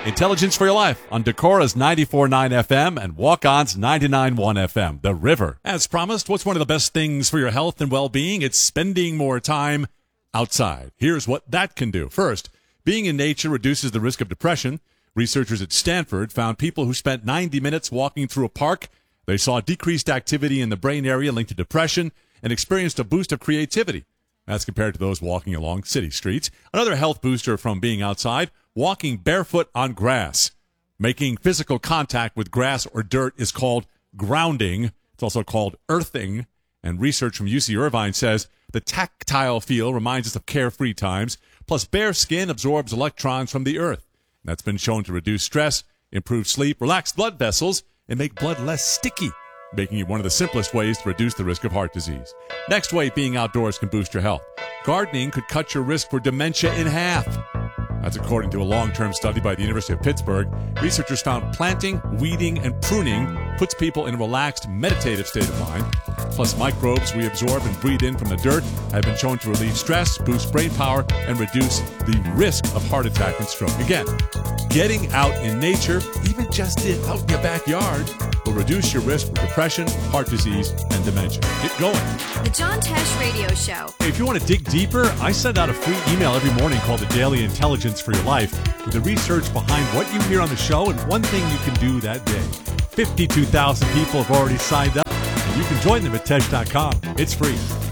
Intelligence for Your Life on Decora's 94.9 FM and Walk-On's 99.1 FM, The River. As promised, what's one of the best things for your health and well-being? It's spending more time outside. Here's what that can do. First, being in nature reduces the risk of depression. Researchers at Stanford found people who spent 90 minutes walking through a park. They saw decreased activity in the brain area linked to depression and experienced a boost of creativity. That's compared to those walking along city streets. Another health booster from being outside, walking barefoot on grass. Making physical contact with grass or dirt is called grounding. It's also called earthing. And research from UC Irvine says the tactile feel reminds us of carefree times. Plus, bare skin absorbs electrons from the earth. That's been shown to reduce stress, improve sleep, relax blood vessels, and make blood less sticky, making it one of the simplest ways to reduce the risk of heart disease. Next way being outdoors can boost your health. Gardening could cut your risk for dementia in half. That's according to a long-term study by the University of Pittsburgh. Researchers found planting, weeding, and pruning puts people in a relaxed, meditative state of mind. Plus, microbes we absorb and breathe in from the dirt have been shown to relieve stress, boost brain power, and reduce the risk of heart attack and stroke. Again, getting out in nature, even just out in your backyard, will reduce your risk for depression, heart disease, and dementia. Get going. The John Tesh Radio Show. If you want to dig deeper, I send out a free email every morning called The Daily Intelligence for Your Life with the research behind what you hear on the show and one thing you can do that day. 52,000 people have already signed up, and you can join them at Tesh.com. It's free.